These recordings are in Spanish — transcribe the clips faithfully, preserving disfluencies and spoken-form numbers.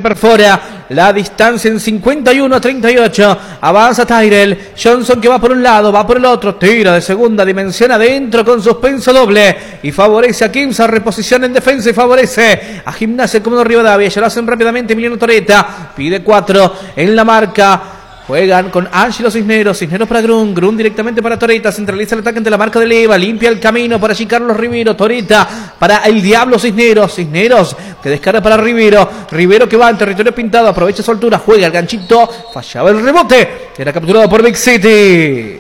perfora la distancia en cincuenta y uno a treinta y ocho. Avanza Tyrell Johnson, que va por un lado, va por el otro, tira de segunda dimensión adentro con suspenso doble y favorece a Quimsa. Reposición en defensa y favorece a Gimnasia como Rivadavia. Ya lo hacen rápidamente Emiliano Toreta, pide cuatro en la marca. Juegan con Ángelo Cisneros, Cisneros para Grun, Grun directamente para Toreta, centraliza el ataque ante la marca de Leva, limpia el camino por allí Carlos Rivero, Toreta para el Diablo Cisneros, Cisneros que descarga para Rivero, Rivero que va en territorio pintado, aprovecha su altura, juega el ganchito, fallaba el rebote, era capturado por Big City.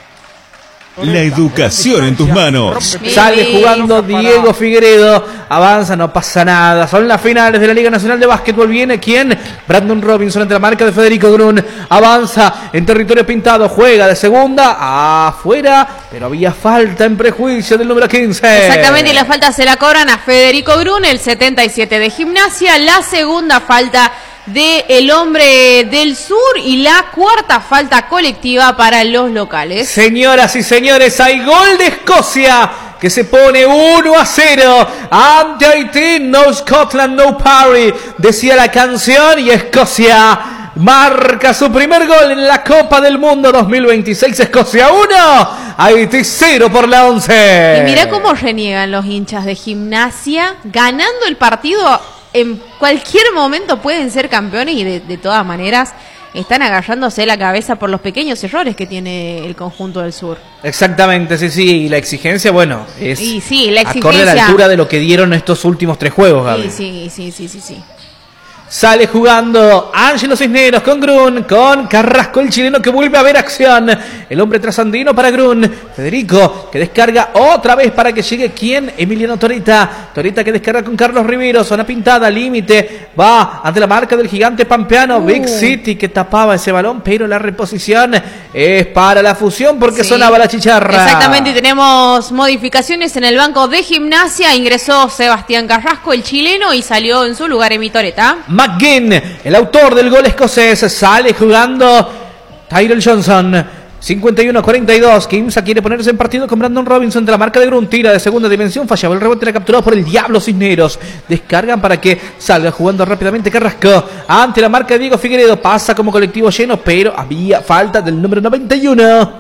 La educación en tus manos. Sale jugando Diego Figueredo. Avanza, no pasa nada. Son las finales de la Liga Nacional de Básquetbol. Viene ¿quién? Brandon Robinson ante la marca de Federico Grun. Avanza en territorio pintado. Juega de segunda. Afuera. Pero había falta en prejuicio del número quince. Exactamente, y la falta se la cobran a Federico Grun, el setenta y siete de Gimnasia. La segunda falta de el hombre del sur y la cuarta falta colectiva para los locales. Señoras y señores, hay gol de Escocia que se pone uno a cero ante Haití. No Scotland, no Parry, decía la canción, y Escocia marca su primer gol en la Copa del Mundo dos mil veintiséis. Escocia uno, Haití cero por la once. Y mirá cómo reniegan los hinchas de Gimnasia, ganando el partido. En cualquier momento pueden ser campeones y de, de todas maneras están agarrándose la cabeza por los pequeños errores que tiene el conjunto del sur. Exactamente, sí, sí, y la exigencia, bueno, es y sí, la exigencia acorde a la altura de lo que dieron estos últimos tres juegos, Gaby. Sí, sí, sí, sí, sí, sí. Sale jugando Ángelo Cisneros con Grun, con Carrasco, el chileno que vuelve a ver acción. El hombre trasandino para Grun. Federico que descarga otra vez para que llegue ¿quién? Emiliano Toreta. Toreta que descarga con Carlos Rivero. Zona pintada, límite. Va ante la marca del gigante pampeano. Uh. Big City que tapaba ese balón, pero la reposición es para la fusión porque sí. Sonaba la chicharra. Exactamente, y tenemos modificaciones en el banco de Gimnasia. Ingresó Sebastián Carrasco, el chileno, y salió en su lugar Emi Toreta. McGinn, el autor del gol escocés, sale jugando Tyrell Johnson. cincuenta y uno a cuarenta y dos. Quimsa quiere ponerse en partido con Brandon Robinson de la marca de Grun. Tira de segunda dimensión. Fallaba el rebote. Era capturado por el Diablo Cisneros. Descargan para que salga jugando rápidamente Carrasco. Ante la marca de Diego Figueredo. Pasa como colectivo lleno, pero había falta del número noventa y uno.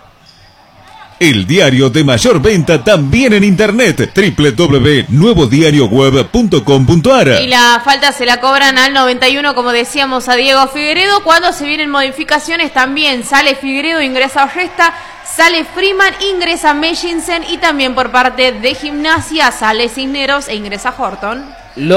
El diario de mayor venta también en internet, doble u doble u doble u punto nuevo diario web punto com punto a r. Y la falta se la cobran al noventa y uno, como decíamos, a Diego Figueredo. Cuando se vienen modificaciones también sale Figueredo, ingresa Orresta, sale Freeman, ingresa Meshinsen, y también por parte de Gimnasia sale Cisneros e ingresa Horton.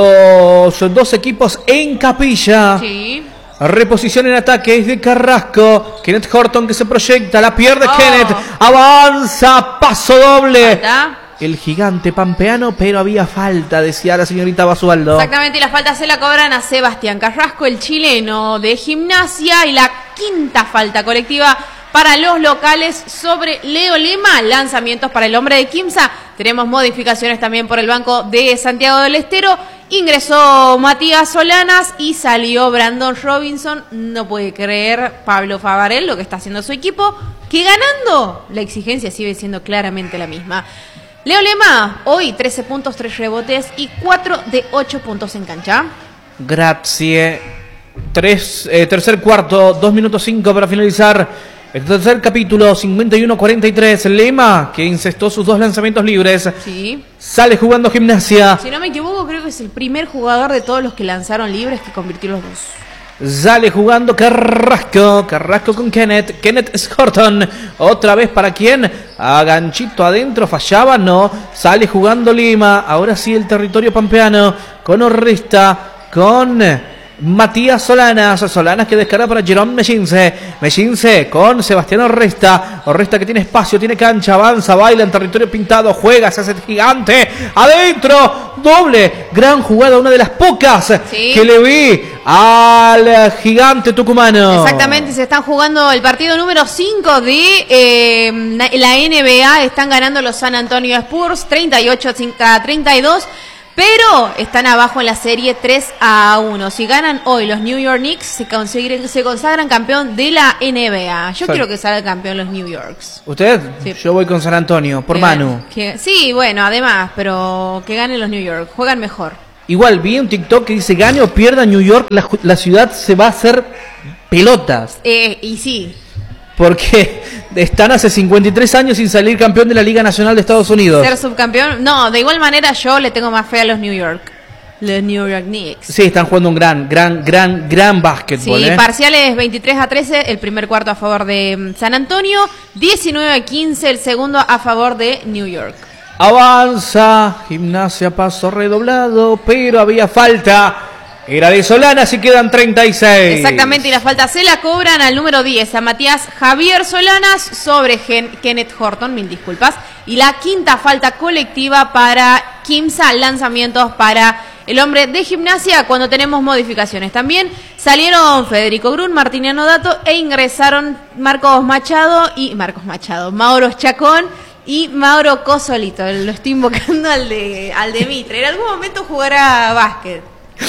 Los dos equipos en capilla. Sí. Reposición en ataque es de Carrasco. Kenneth Horton que se proyecta, la pierde oh. Kenneth. Avanza, paso doble. ¿Falta? El gigante pampeano, pero había falta, decía la señorita Basualdo. Exactamente, y la falta se la cobran a Sebastián Carrasco, el chileno de Gimnasia, y la quinta falta colectiva para los locales sobre Leo Lema. Lanzamientos para el hombre de Quimsa. Tenemos modificaciones también por el banco de Santiago del Estero. Ingresó Matías Solanas y salió Brandon Robinson. No puede creer Pablo Favarel lo que está haciendo su equipo, que ganando la exigencia sigue siendo claramente la misma. Leo Lema, hoy trece puntos, tres rebotes y cuatro de ocho puntos en cancha. Grazie. Tres, eh, tercer cuarto, dos minutos cinco para finalizar el tercer capítulo, cincuenta y uno a cuarenta y tres. Lema, que incestó sus dos lanzamientos libres. Sí. Sale jugando Gimnasia. Si no me equivoco, creo que es el primer jugador de todos los que lanzaron libres que convirtió los dos. Sale jugando Carrasco. Carrasco con Kenneth. Kenneth Horton. Otra vez para quién. A ganchito adentro. Fallaba. No. Sale jugando Lima. Ahora sí el territorio pampeano. Con Orrista. Con Matías Solanas. Solanas que descarga para Jerome Meshinse. Meshinse con Sebastián Orresta. Orresta que tiene espacio, tiene cancha, avanza, baila en territorio pintado, juega, se hace gigante. Adentro, doble. Gran jugada, una de las pocas sí. que le vi al gigante tucumano. Exactamente, se están jugando el partido número cinco de eh, la N B A. Están ganando los San Antonio Spurs treinta y ocho a treinta y dos. Pero están abajo en la serie tres a uno. Si ganan hoy los New York Knicks, se, consiguen, se consagran campeón de la N B A. Yo sí. quiero que salga campeón los New Yorks. ¿Usted? Sí. Yo voy con San Antonio, por que, Manu. Que, sí, bueno, además, pero que ganen los New York. Juegan mejor. Igual vi un TikTok que dice, gane o pierda New York, la, la ciudad se va a hacer pelotas. Eh, y sí. Porque están hace cincuenta y tres años sin salir campeón de la Liga Nacional de Estados Unidos. Ser subcampeón. No, de igual manera yo le tengo más fe a los New York. Los New York Knicks. Sí, están jugando un gran, gran, gran, gran básquetbol. Sí, ¿eh? parciales veintitrés a trece, el primer cuarto a favor de San Antonio, diecinueve a quince, el segundo a favor de New York. Avanza, Gimnasia, paso redoblado, pero había falta. Era de Solanas y quedan treinta y seis. Exactamente, y la falta se la cobran al número diez, a Matías Javier Solanas sobre Gen- Kenneth Horton, mil disculpas. Y la quinta falta colectiva para Quimsa, lanzamientos para el hombre de Gimnasia cuando tenemos modificaciones. También salieron Federico Grun, Martiniano Dato e ingresaron Marcos Machado y Marcos Machado, Mauro Chacón y Mauro Cosolito. Lo estoy invocando al de, al de Mitre. En algún momento jugará básquet.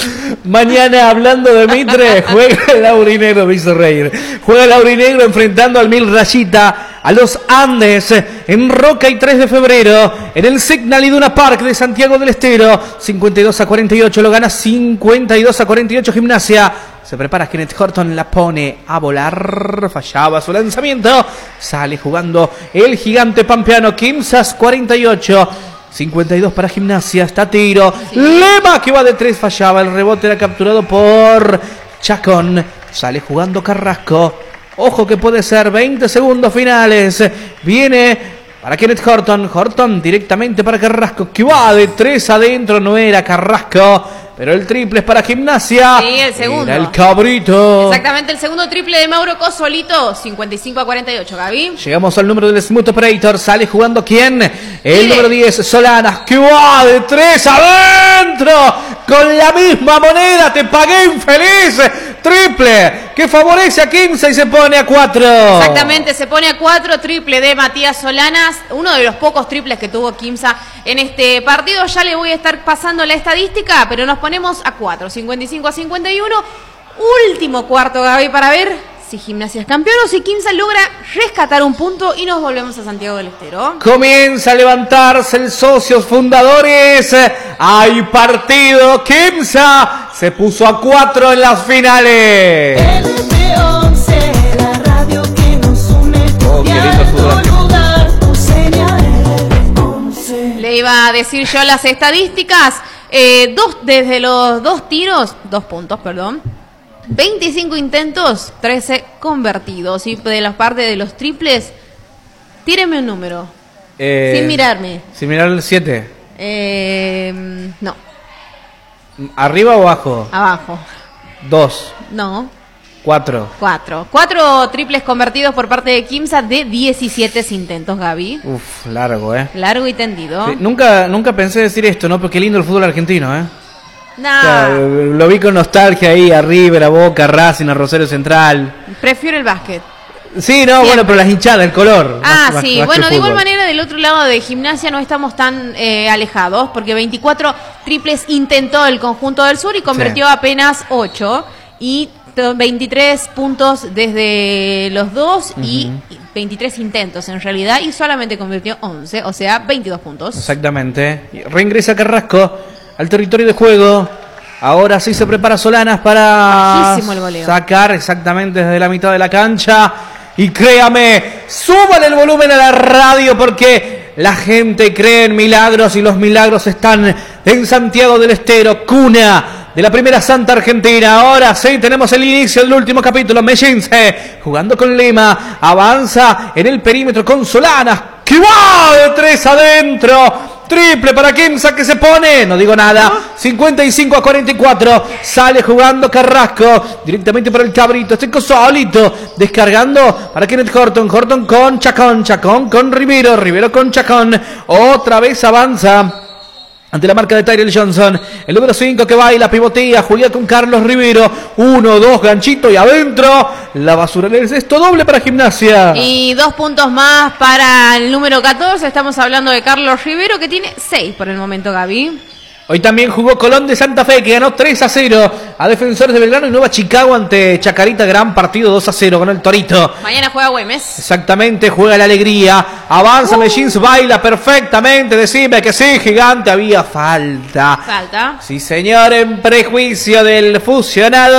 Mañana, hablando de Mitre, juega el Aurinegro, me hizo reír. Juega el Aurinegro enfrentando al Mil Rayita, a los Andes, en Roca y tres de febrero, en el Signal Iduna Park de Santiago del Estero. cincuenta y dos a cuarenta y ocho, lo gana cincuenta y dos a cuarenta y ocho Gimnasia. Se prepara Kenneth Horton, la pone a volar, fallaba su lanzamiento. Sale jugando el gigante pampeano, Quimsas cuarenta y ocho. cincuenta y dos para Gimnasia, está tiro. Sí. Lema que va de tres, fallaba. El rebote era capturado por Chacón. Sale jugando Carrasco. Ojo que puede ser veinte segundos finales. Viene para Kenneth Horton. Horton directamente para Carrasco, que va de tres adentro. No era Carrasco, pero el triple es para Gimnasia. Sí, el segundo. Era el Cabrito. Exactamente, el segundo triple de Mauro Cosolito. cincuenta y cinco a cuarenta y ocho, Gaby. Llegamos al número del Smooth Operator. Sale jugando ¿quién? El número diez, Solanas, que va de tres adentro. Con la misma moneda, te pagué infeliz. Triple que favorece a Quimsa y se pone a cuatro. Exactamente, se pone a cuatro. Triple de Matías Solanas. Uno de los pocos triples que tuvo Quimsa en este partido. Ya le voy a estar pasando la estadística, pero nos ponemos a cuatro. cincuenta y cinco a cincuenta y uno. Último cuarto, Gaby, para ver si Gimnasia es campeón o si Quimsa logra rescatar un punto y nos volvemos a Santiago del Estero. Comienza a levantarse el Socios Fundadores. Hay partido. Quimsa se puso a cuatro en las finales. La radio que nos une. Oh, qué lindo fútbol. Le iba a decir yo las estadísticas. Eh, dos, desde los dos tiros, dos puntos, perdón. veinticinco intentos, trece convertidos. Y de la parte de los triples, tíreme un número. Eh, sin mirarme. Sin mirar el siete. Eh, no. ¿Arriba o abajo? Abajo. Dos. No. Cuatro. Cuatro. Cuatro triples convertidos por parte de Quimsa de diecisiete intentos, Gaby. Uf, largo, ¿eh? Largo y tendido. Sí, nunca, nunca pensé decir esto, ¿no? Porque qué lindo el fútbol argentino, ¿eh? Nah. O sea, lo vi con nostalgia ahí, a River, a Boca, a Racing, a Rosario Central. Prefiero el básquet. Sí, no, Siempre. bueno, pero las hinchadas, el color. Ah, más, sí, más bueno, de igual manera del otro lado de Gimnasia no estamos tan eh, alejados, porque veinticuatro triples intentó el conjunto del sur y convirtió sí. apenas ocho, y veintitrés puntos desde los dos uh-huh. y veintitrés intentos en realidad, y solamente convirtió once, o sea, veintidós puntos. Exactamente. Reingresa Carrasco al territorio de juego. Ahora sí se prepara Solanas para sacar exactamente desde la mitad de la cancha. Y créame, súbale el volumen a la radio porque la gente cree en milagros y los milagros están en Santiago del Estero, cuna de la primera Santa Argentina. Ahora sí tenemos el inicio del último capítulo. Mellince jugando con Lima, avanza en el perímetro con Solanas, que va de tres adentro. Triple para Quimsa que se pone, no digo nada, cincuenta y cinco a cuarenta y cuatro, sale jugando Carrasco, directamente para el Cabrito, este solito, descargando para Kenneth Horton, Horton con Chacón, Chacón con Rivero, Rivero con Chacón, otra vez avanza ante la marca de Tyrell Johnson, el número cinco que baila, pivotea, Julián con Carlos Rivero, uno, dos, ganchito y adentro, la basura del cesto, doble para Gimnasia. Y dos puntos más para el número catorce, estamos hablando de Carlos Rivero, que tiene seis por el momento, Gaby. Hoy también jugó Colón de Santa Fe, que ganó tres a cero a Defensores de Belgrano, y Nueva Chicago ante Chacarita, gran partido, dos a cero con el Torito. Mañana juega Güemes. Exactamente, juega la alegría. Avanza uh. Mellins, baila perfectamente. Decime que sí, Gigante, había falta. Falta. Sí, señor, en prejuicio del fusionado.